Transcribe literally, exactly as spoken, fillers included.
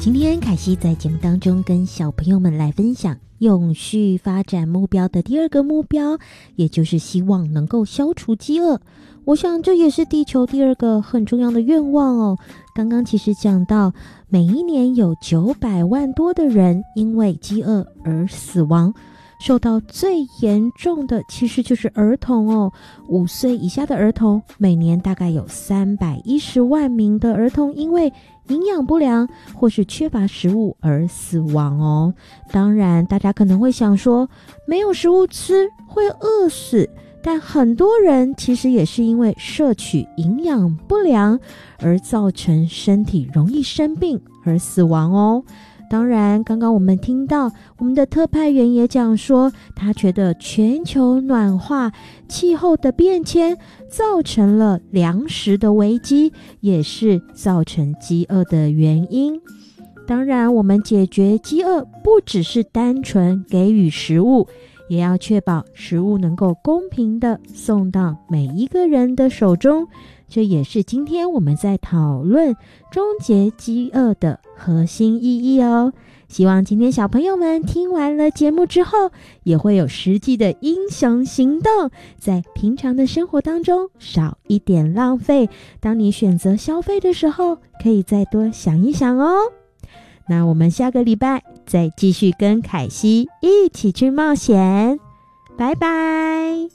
今天凯西在节目当中跟小朋友们来分享永续发展目标的第二个目标，也就是希望能够消除饥饿。我想这也是地球第二个很重要的愿望哦。刚刚其实讲到，每一年有九百万多的人因为饥饿而死亡，受到最严重的其实就是儿童哦。五岁以下的儿童，每年大概有三百一十万名的儿童因为营养不良或是缺乏食物而死亡哦。当然大家可能会想说，没有食物吃会饿死，但很多人其实也是因为摄取营养不良而造成身体容易生病而死亡哦。当然刚刚我们听到我们的特派员也讲说，他觉得全球暖化、气候的变迁造成了粮食的危机，也是造成饥饿的原因。当然我们解决饥饿不只是单纯给予食物，也要确保食物能够公平地送到每一个人的手中，这也是今天我们在讨论终结饥饿的核心意义哦。希望今天小朋友们听完了节目之后，也会有实际的英雄行动，在平常的生活当中少一点浪费。当你选择消费的时候，可以再多想一想哦。那我们下个礼拜再继续跟凯西一起去冒险，拜拜。